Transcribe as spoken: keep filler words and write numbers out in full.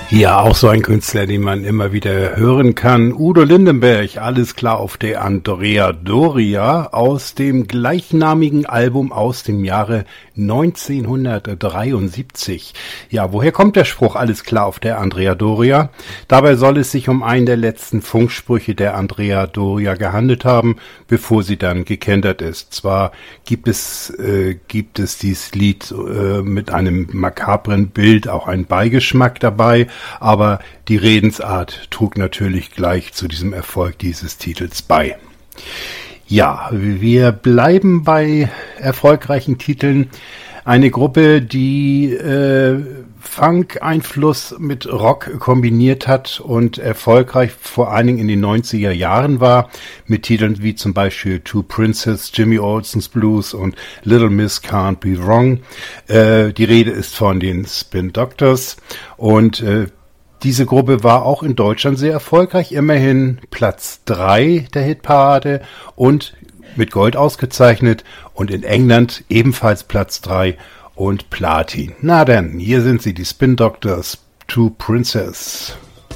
Ja, auch so ein Künstler, den man immer wieder hören kann. Udo Lindenberg, alles klar auf der Andrea Doria aus dem gleichnamigen Album aus dem Jahre neunzehnhundertdreiundsiebzig. Ja, woher kommt der Spruch, alles klar auf der Andrea Doria? Dabei soll es sich um einen der letzten Funksprüche der Andrea Doria gehandelt haben, bevor sie dann gekentert ist. Zwar gibt es, äh, gibt es dieses Lied äh, mit einem makabren Bild, auch einen Beigeschmack dabei, aber die Redensart trug natürlich gleich zu diesem Erfolg dieses Titels bei. Ja, wir bleiben bei erfolgreichen Titeln. Eine Gruppe, die äh, Funk-Einfluss mit Rock kombiniert hat und erfolgreich vor allen Dingen in den neunziger Jahren war, mit Titeln wie zum Beispiel Two Princes, Jimmy Olsen's Blues und Little Miss Can't Be Wrong. Äh, die Rede ist von den Spin Doctors und äh, diese Gruppe war auch in Deutschland sehr erfolgreich, immerhin Platz drei der Hitparade und mit Gold ausgezeichnet und in England ebenfalls Platz drei und Platin. Na denn, hier sind sie, die Spin Doctors, Two Princes.